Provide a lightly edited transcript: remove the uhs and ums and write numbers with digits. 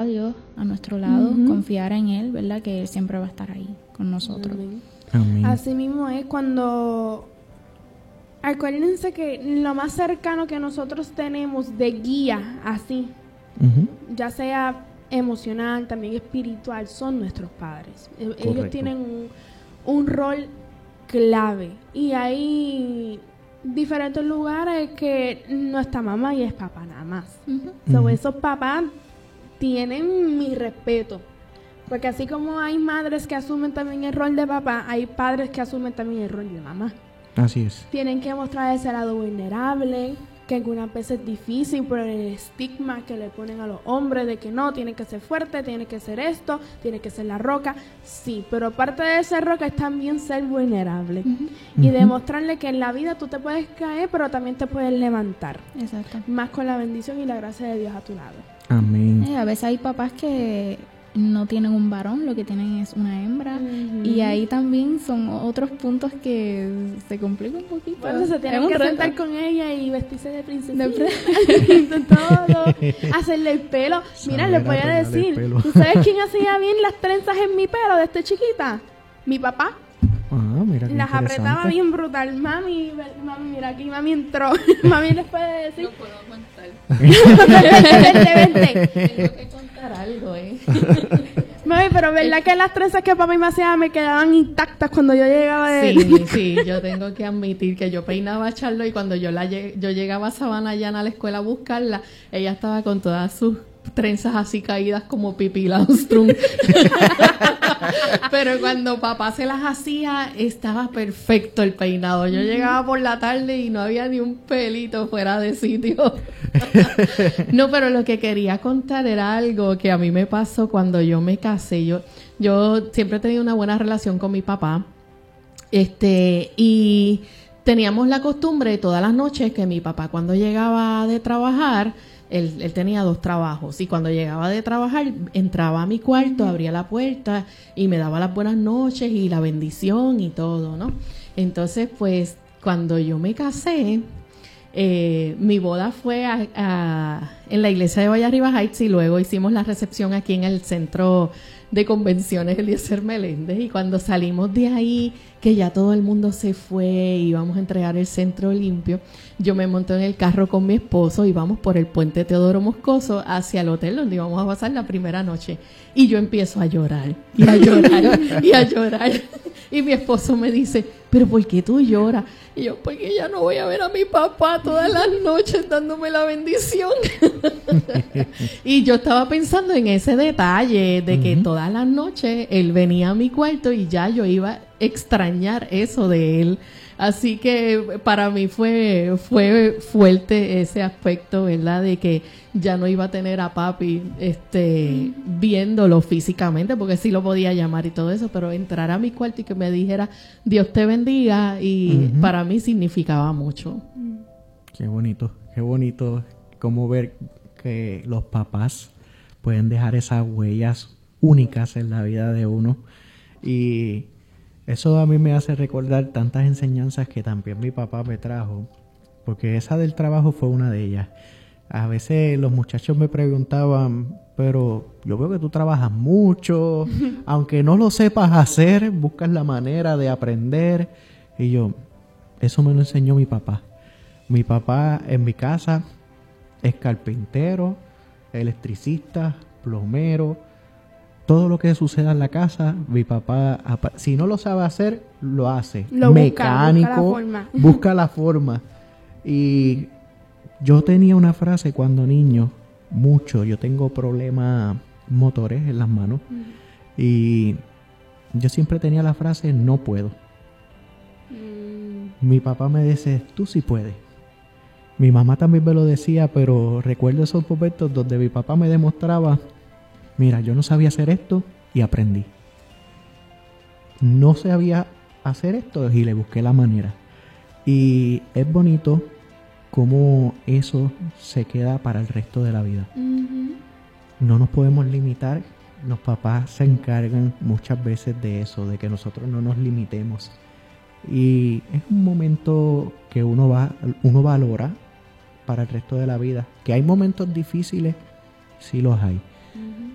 Dios a nuestro lado, confiar en Él, ¿verdad? Que Él siempre va a estar ahí con nosotros. Amén. Amén. Así mismo es cuando... Acuérdense que lo más cercano que nosotros tenemos de guía, así, ya sea emocional, también espiritual, son nuestros padres. Ellos tienen un rol clave. Y hay diferentes lugares que no está mamá y es papá nada más. So, esos papás tienen mi respeto. Porque así como hay madres que asumen también el rol de papá, hay padres que asumen también el rol de mamá. Así es. Tienen que mostrar ese lado vulnerable, que algunas veces es difícil por el estigma que le ponen a los hombres de que no, tiene que ser fuerte, tiene que ser esto, tiene que ser la roca. Sí, pero parte de ser roca es también ser vulnerable y demostrarle que en la vida tú te puedes caer, pero también te puedes levantar. Exacto. Más con la bendición y la gracia de Dios a tu lado. Amén. A veces hay papás que no tienen un varón, lo que tienen es una hembra, y ahí también son otros puntos que se complican un poquito. Bueno, se tienen Es un que reto. sentar con ella y vestirse de princesita, todo, hacerle el pelo. Mira, Saber les voy a arreglar el decir, pelo. ¿tú sabes quién hacía bien las trenzas en mi pelo desde chiquita? Mi papá. Mira qué Las apretaba interesante. bien brutal. Mami, mira aquí, mami entró. Mami les puede decir. No puedo aguantar. Vente. Tengo que contar algo, Mami, pero verdad que las trenzas que papi me hacía me quedaban intactas cuando yo llegaba de... Sí, yo tengo que admitir que yo peinaba a Charlo y cuando yo llegaba a Sabana Llana a la escuela a buscarla, ella estaba con todas sus trenzas así caídas como Pippi Langstrom. Pero cuando papá se las hacía, estaba perfecto el peinado. Yo llegaba por la tarde y no había ni un pelito fuera de sitio. No, pero lo que quería contar era algo que a mí me pasó cuando yo me casé. Yo siempre he tenido una buena relación con mi papá. Y teníamos la costumbre todas las noches que mi papá, cuando llegaba de trabajar, él tenía 2 trabajos, y cuando llegaba de trabajar entraba a mi cuarto, abría la puerta y me daba las buenas noches y la bendición y todo, ¿no? Entonces, pues, cuando yo me casé, mi boda fue en la iglesia de Vallarriba Heights, y luego hicimos la recepción aquí en el centro de convenciones Eliezer Meléndez, y cuando salimos de ahí, que ya todo el mundo se fue y íbamos a entregar el centro limpio, yo me monté en el carro con mi esposo y vamos por el puente Teodoro Moscoso hacia el hotel donde íbamos a pasar la primera noche, y yo empiezo a llorar y a llorar y a llorar, y mi esposo me dice, ¿pero por qué tú lloras? Y yo, porque ya no voy a ver a mi papá todas las noches dándome la bendición. Y yo estaba pensando en ese detalle de que todas las noches él venía a mi cuarto y ya yo iba a extrañar eso de él. Así que para mí fue fuerte ese aspecto, ¿verdad? De que ya no iba a tener a papi viéndolo físicamente, porque sí lo podía llamar y todo eso, pero entrar a mi cuarto y que me dijera Dios te bendiga, y para mí significaba mucho. Qué bonito cómo ver que los papás pueden dejar esas huellas únicas en la vida de uno, y eso a mí me hace recordar tantas enseñanzas que también mi papá me trajo, porque esa del trabajo fue una de ellas. A veces los muchachos me preguntaban, pero yo veo que tú trabajas mucho, aunque no lo sepas hacer, buscas la manera de aprender. Y yo, eso me lo enseñó mi papá. Mi papá en mi casa es carpintero, electricista, plomero. Todo lo que suceda en la casa, mi papá, si no lo sabe hacer, lo hace. Mecánico, busca la forma. Y yo tenía una frase cuando niño, yo tengo problemas motores en las manos, y yo siempre tenía la frase, no puedo. Mi papá me dice, tú sí puedes. Mi mamá también me lo decía, pero recuerdo esos momentos donde mi papá me demostraba, mira, yo no sabía hacer esto y aprendí. No sabía hacer esto y le busqué la manera. Y es bonito cómo eso se queda para el resto de la vida. No nos podemos limitar. Los papás se encargan muchas veces de eso, de que nosotros no nos limitemos. Y es un momento que uno valora para el resto de la vida. Que hay momentos difíciles, sí los hay.